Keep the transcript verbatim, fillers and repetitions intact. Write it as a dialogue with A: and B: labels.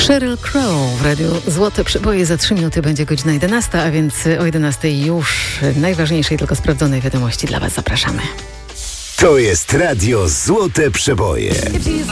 A: Sheryl Crow w radiu Złote Przeboje. Za trzy minuty będzie godzina jedenasta, a więc o jedenastej już najważniejszej, tylko sprawdzonej wiadomości dla Was zapraszamy.
B: To jest radio Złote Przeboje.